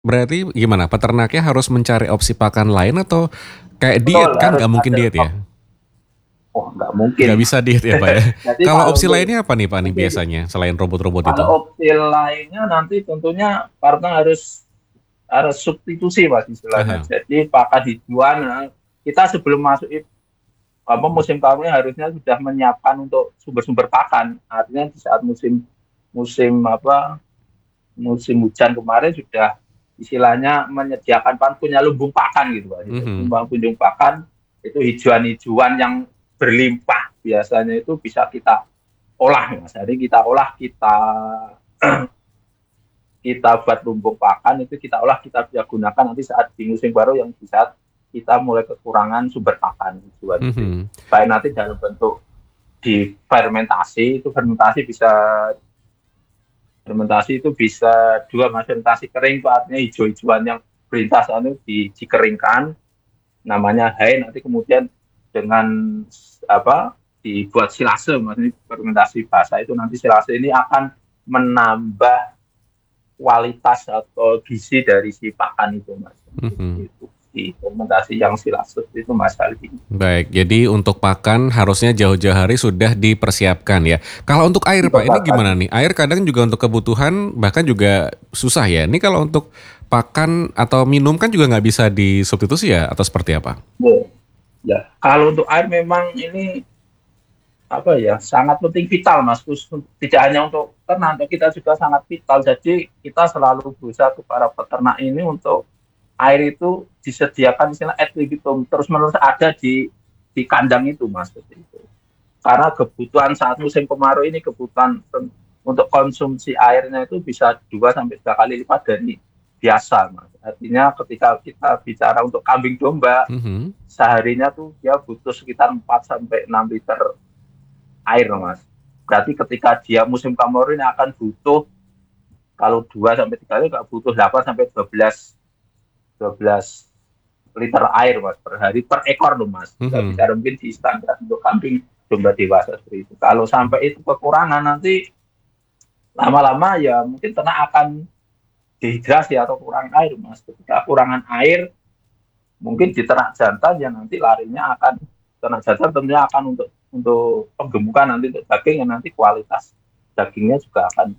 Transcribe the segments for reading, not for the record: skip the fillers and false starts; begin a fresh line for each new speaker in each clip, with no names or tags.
Berarti gimana, peternaknya harus mencari opsi pakan lain atau kayak diet?
Betul,
Kan
harus
nggak mungkin
ada
diet ya?
oh nggak mungkin
Nggak bisa
mas.
diet ya Pak ya?
Jadi
Kalau
kalau
opsi
untuk
lainnya apa nih Pak nih
nanti
biasanya selain robot-robot itu?
kalau opsi lainnya nanti tentunya partner harus substitusi mas istilahnya.
Aha.
Jadi pakan hijauan kita sebelum masuk apa musim kemarau harusnya sudah menyiapkan untuk sumber-sumber pakan. Artinya di saat musim musim apa musim hujan kemarin sudah istilahnya menyediakan pakan punya lumbung pakan gitu Pak.
Mhm.
Lumbung pakan itu hijauan-hijauan yang berlimpah biasanya itu bisa kita olah mas. Jadi kita olah kita buat lumbung pakan itu kita olah kita bisa gunakan nanti saat di musim baru yang di saat kita mulai kekurangan sumber pakan hijauan itu.
Mhm.
Baik nanti dalam bentuk di fermentasi itu fermentasi itu bisa dua mas fermentasi kering itu artinya hijau-hijauan yang berintas itu dikeringkan namanya hay nanti kemudian dengan apa dibuat silase maksudnya fermentasi basah itu nanti silase ini akan menambah kualitas atau gizi dari si pakan itu mas
Mhm.
itu di fermentasi yang silase itu mas Ali.
Baik, jadi untuk pakan harusnya jauh-jauh hari sudah dipersiapkan ya. Kalau untuk air
Untuk
Pak, ini
pakan
gimana nih? Air kadang juga untuk kebutuhan bahkan juga susah ya. Ini kalau untuk pakan atau minum kan juga nggak bisa disubstitusi ya atau seperti apa?
ya kalau untuk air memang ini apa ya sangat penting vital mas tidak hanya untuk ternak untuk kita juga sangat vital jadi kita selalu berusaha ke para peternak ini untuk air itu disediakan istilah ad libitum terus menerus ada di kandang itu mas seperti itu karena kebutuhan saat musim kemarau ini kebutuhan untuk konsumsi airnya itu bisa 2 sampai 3 kali lipat dari biasa mas artinya ketika kita bicara untuk kambing domba
Mhm.
seharinya tuh dia butuh sekitar 4 sampai 6 liter air mas. Berarti ketika dia musim kemarau ini akan butuh kalau 2 sampai 3 kali nggak butuh 8 sampai 12 liter air mas per hari per ekor loh mas. Kita
Mhm.
bicara mungkin di standar untuk kambing domba dewasa seperti itu. Kalau sampai itu kekurangan nanti lama-lama ya mungkin ternak akan dehidrasi atau kurang air mas. Ketika kurangan air mungkin di ternak jantan yang nanti larinya akan ternak jantan tentunya akan untuk penggemukan nanti untuk daging yang nanti kualitas dagingnya juga akan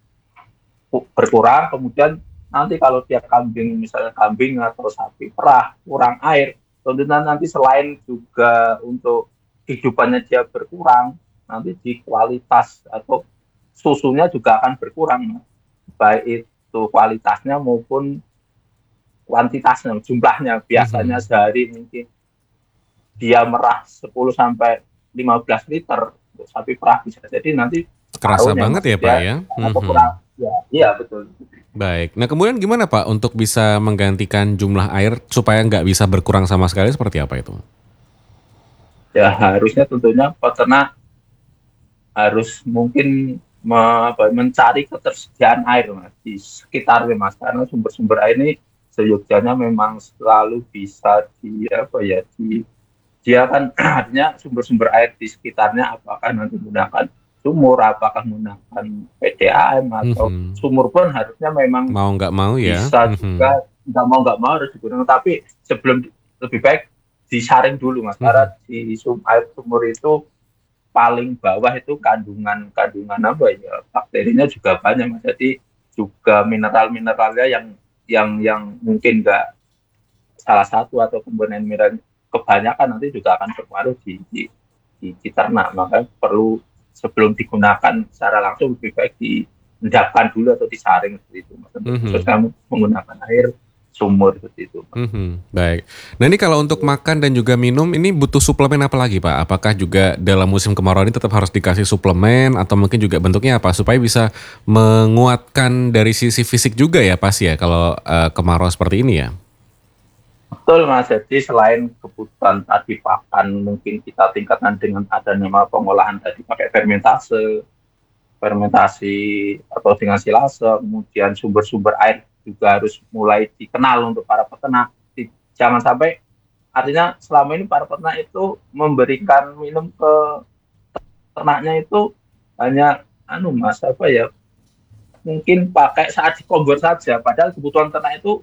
berkurang kemudian nanti kalau dia kambing misalnya kambing atau sapi perah kurang air tentunya nanti selain juga untuk kehidupannya dia berkurang nanti di kualitas atau susunya juga akan berkurang baik itu kualitasnya maupun kuantitasnya jumlahnya biasanya
Mhm.
sehari mungkin dia merah 10 sampai 15 liter untuk sapi perah bisa jadi nanti
Kerasa
separuhnya
banget
mas
ya Pak
dia
ya?
karena
Mhm.
kekurangan ya iya betul.
Baik. Nah kemudian gimana Pak untuk bisa menggantikan jumlah air supaya nggak bisa berkurang sama sekali seperti apa itu?
Ya harusnya tentunya peternak harus mungkin mencari ketersediaan air mas di sekitarnya mas karena sumber-sumber air ini seyogyanya memang selalu bisa di apa ya di dia kan artinya sumber-sumber air di sekitarnya apakah nanti menggunakan sumur apakah menggunakan PDAM atau
Mhm.
sumur pun harusnya memang
Mau nggak mau ya?
bisa
Mhm.
juga nggak mau harus digunakan tapi sebelum lebih baik disaring dulu mas karena
Mhm.
di air sumur itu paling bawah itu kandungan kandungan apa ya bakterinya juga banyak mas jadi juga mineral-mineralnya yang mungkin nggak salah satu atau komponen mineral kebanyakan nanti juga akan berpengaruh di ternak maka perlu sebelum digunakan secara langsung lebih baik diendapkan dulu atau disaring seperti itu mas untuk
Mhm.
khususnya menggunakan air sumur seperti itu mas.
Mhm, baik. Nah ini kalau untuk makan dan juga minum ini butuh suplemen apa lagi Pak? Apakah juga dalam musim kemarau ini tetap harus dikasih suplemen atau mungkin juga bentuknya apa supaya bisa menguatkan dari sisi fisik juga ya pasti ya kalau kemarau seperti ini ya?
Betul Mas, jadi selain kebutuhan tadi pakan mungkin kita tingkatkan dengan adanya pengolahan tadi pakai fermentasi atau dengan silase, kemudian sumber-sumber air juga harus mulai dikenal untuk para peternak. Jangan sampai artinya selama ini para peternak itu memberikan minum ke ternaknya itu hanya anu Mas apa ya mungkin pakai saat dikombor saja. Padahal kebutuhan ternak itu